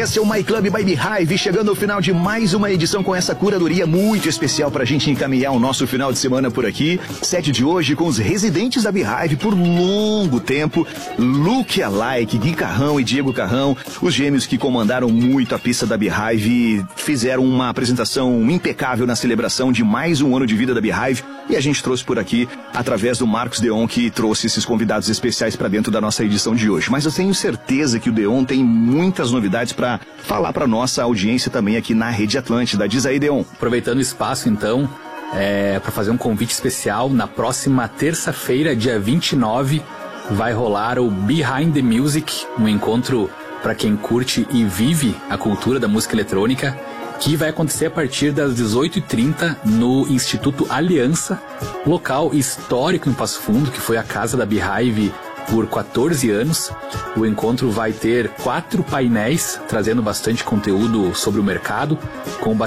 Esse é o My Club by Beehive, chegando ao final de mais uma edição com essa curadoria muito especial pra gente encaminhar o nosso final de semana por aqui. Set de hoje com os residentes da Beehive por longo tempo, Luke Alike, Gui Carrão e Diego Carrão, os gêmeos que comandaram muito a pista da Beehive e fizeram uma apresentação impecável na celebração de mais um ano de vida da Beehive, e a gente trouxe por aqui através do Marcos Deon, que trouxe esses convidados especiais pra dentro da nossa edição de hoje. Mas eu tenho certeza que o Deon tem muitas novidades pra falar pra nossa audiência também aqui na Rede Atlântida. Diz aí, Deon. Aproveitando o espaço, então, para fazer um convite especial, na próxima terça-feira, dia 29, vai rolar o Behind the Music, um encontro para quem curte e vive a cultura da música eletrônica, que vai acontecer a partir das 18h30 no Instituto Aliança, local histórico em Passo Fundo, que foi a casa da Beehive por 14 anos. O encontro vai ter 4 painéis, trazendo bastante conteúdo sobre o mercado, com